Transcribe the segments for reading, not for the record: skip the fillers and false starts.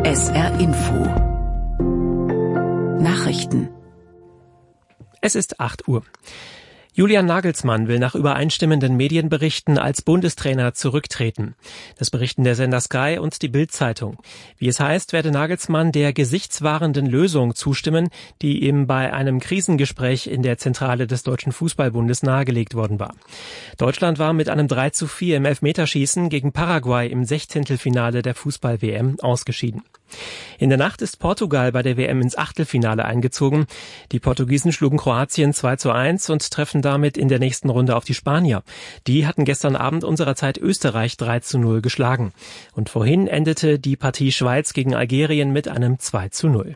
SR Info Nachrichten. Es ist 8 Uhr. Julian Nagelsmann will nach übereinstimmenden Medienberichten als Bundestrainer zurücktreten. Das berichten der Sender Sky und die Bild-Zeitung. Wie es heißt, werde Nagelsmann der gesichtswahrenden Lösung zustimmen, die ihm bei einem Krisengespräch in der Zentrale des Deutschen Fußballbundes nahegelegt worden war. Deutschland war mit einem 3:4 im Elfmeterschießen gegen Paraguay im Sechzehntelfinale der Fußball-WM ausgeschieden. In der Nacht ist Portugal bei der WM ins Achtelfinale eingezogen. Die Portugiesen schlugen Kroatien 2:1 und treffen damit in der nächsten Runde auf die Spanier. Die hatten gestern Abend unserer Zeit Österreich 3:0 geschlagen. Und vorhin endete die Partie Schweiz gegen Algerien mit einem 2:0.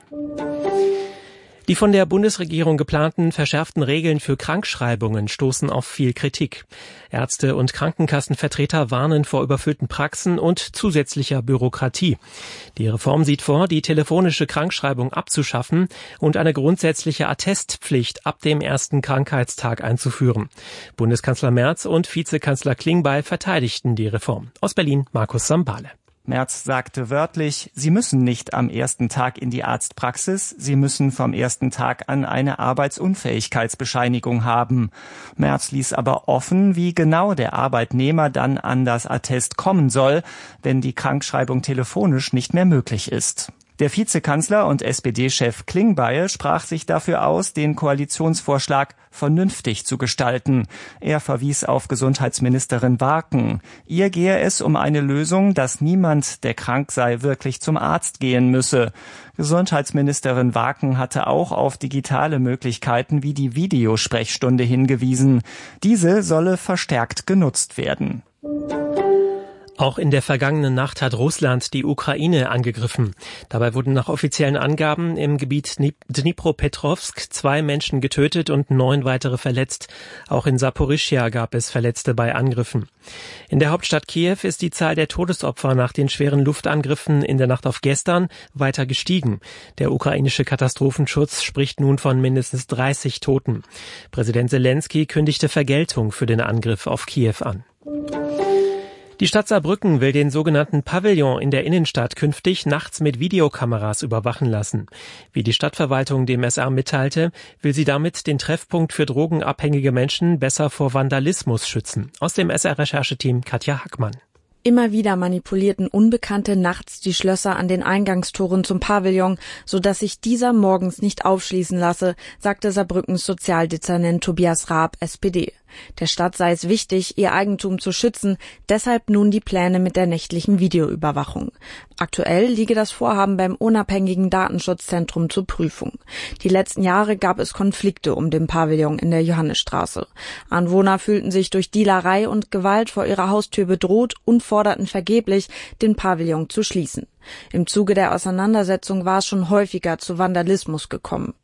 Die von der Bundesregierung geplanten verschärften Regeln für Krankschreibungen stoßen auf viel Kritik. Ärzte und Krankenkassenvertreter warnen vor überfüllten Praxen und zusätzlicher Bürokratie. Die Reform sieht vor, die telefonische Krankschreibung abzuschaffen und eine grundsätzliche Attestpflicht ab dem ersten Krankheitstag einzuführen. Bundeskanzler Merz und Vizekanzler Klingbeil verteidigten die Reform. Aus Berlin Markus Sambale. Merz sagte wörtlich, Sie müssen nicht am ersten Tag in die Arztpraxis, Sie müssen vom ersten Tag an eine Arbeitsunfähigkeitsbescheinigung haben. Merz ließ aber offen, wie genau der Arbeitnehmer dann an das Attest kommen soll, wenn die Krankschreibung telefonisch nicht mehr möglich ist. Der Vizekanzler und SPD-Chef Klingbeil sprach sich dafür aus, den Koalitionsvorschlag vernünftig zu gestalten. Er verwies auf Gesundheitsministerin Warken. Ihr gehe es um eine Lösung, dass niemand, der krank sei, wirklich zum Arzt gehen müsse. Gesundheitsministerin Warken hatte auch auf digitale Möglichkeiten wie die Videosprechstunde hingewiesen. Diese solle verstärkt genutzt werden. Auch in der vergangenen Nacht hat Russland die Ukraine angegriffen. Dabei wurden nach offiziellen Angaben im Gebiet Dnipropetrovsk 2 Menschen getötet und 9 weitere verletzt. Auch in Saporischschja gab es Verletzte bei Angriffen. In der Hauptstadt Kiew ist die Zahl der Todesopfer nach den schweren Luftangriffen in der Nacht auf gestern weiter gestiegen. Der ukrainische Katastrophenschutz spricht nun von mindestens 30 Toten. Präsident Selenskyj kündigte Vergeltung für den Angriff auf Kiew an. Die Stadt Saarbrücken will den sogenannten Pavillon in der Innenstadt künftig nachts mit Videokameras überwachen lassen. Wie die Stadtverwaltung dem SR mitteilte, will sie damit den Treffpunkt für drogenabhängige Menschen besser vor Vandalismus schützen. Aus dem SR-Rechercheteam Katja Hackmann. Immer wieder manipulierten Unbekannte nachts die Schlösser an den Eingangstoren zum Pavillon, sodass sich dieser morgens nicht aufschließen lasse, sagte Saarbrückens Sozialdezernent Tobias Raab, SPD. Der Stadt sei es wichtig, ihr Eigentum zu schützen, deshalb nun die Pläne mit der nächtlichen Videoüberwachung. Aktuell liege das Vorhaben beim unabhängigen Datenschutzzentrum zur Prüfung. Die letzten Jahre gab es Konflikte um den Pavillon in der Johannisstraße. Anwohner fühlten sich durch Dealerei und Gewalt vor ihrer Haustür bedroht und forderten vergeblich, den Pavillon zu schließen. Im Zuge der Auseinandersetzung war es schon häufiger zu Vandalismus gekommen.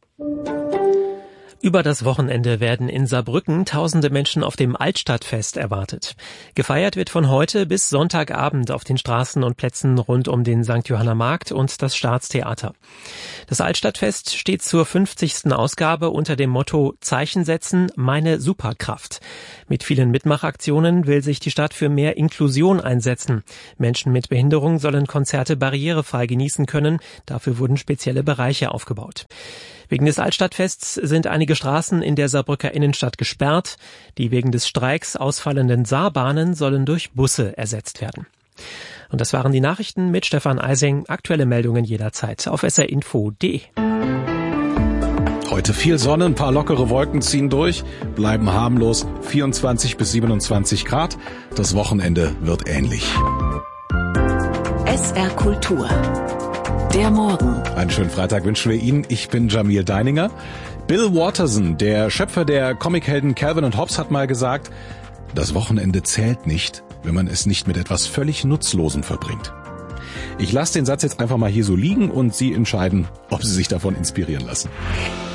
Über das Wochenende werden in Saarbrücken tausende Menschen auf dem Altstadtfest erwartet. Gefeiert wird von heute bis Sonntagabend auf den Straßen und Plätzen rund um den St. Johanner Markt und das Staatstheater. Das Altstadtfest steht zur 50. Ausgabe unter dem Motto Zeichen setzen, meine Superkraft. Mit vielen Mitmachaktionen will sich die Stadt für mehr Inklusion einsetzen. Menschen mit Behinderung sollen Konzerte barrierefrei genießen können. Dafür wurden spezielle Bereiche aufgebaut. Wegen des Altstadtfests sind einige Straßen in der Saarbrücker Innenstadt gesperrt. Die wegen des Streiks ausfallenden Saarbahnen sollen durch Busse ersetzt werden. Und das waren die Nachrichten mit Stefan Eising. Aktuelle Meldungen jederzeit auf srinfo.de. Heute viel Sonne, ein paar lockere Wolken ziehen durch, bleiben harmlos 24 bis 27 Grad. Das Wochenende wird ähnlich. SR Kultur. Der Morgen. Einen schönen Freitag wünschen wir Ihnen. Ich bin Jamil Deininger. Bill Watterson, der Schöpfer der Comichelden Calvin und Hobbes, hat mal gesagt, das Wochenende zählt nicht, wenn man es nicht mit etwas völlig Nutzlosem verbringt. Ich lasse den Satz jetzt einfach mal hier so liegen und Sie entscheiden, ob Sie sich davon inspirieren lassen.